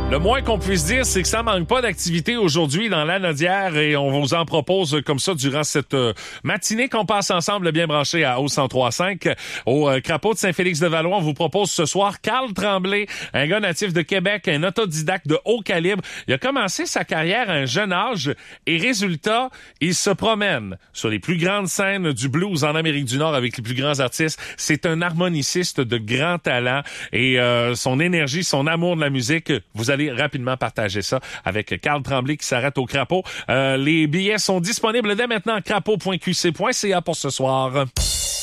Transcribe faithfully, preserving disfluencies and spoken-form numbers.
Le moins qu'on puisse dire, c'est que ça manque pas d'activité aujourd'hui dans l'Anaudière et on vous en propose comme ça durant cette euh, matinée qu'on passe ensemble bien branché à O cent trois cinq. Au euh, Crapaud de Saint-Félix-de-Valois, on vous propose ce soir Carl Tremblay, un gars natif de Québec, un autodidacte de haut calibre. Il a commencé sa carrière à un jeune âge et résultat, il se promène sur les plus grandes scènes du blues en Amérique du Nord avec les plus grands artistes. C'est un harmoniciste de grand talent et euh, son énergie, son amour de la musique, vous allez rapidement partager ça avec Carl Tremblay qui s'arrête au Crapaud. Euh, les billets sont disponibles dès maintenant à crapaud point q c point c a pour ce soir.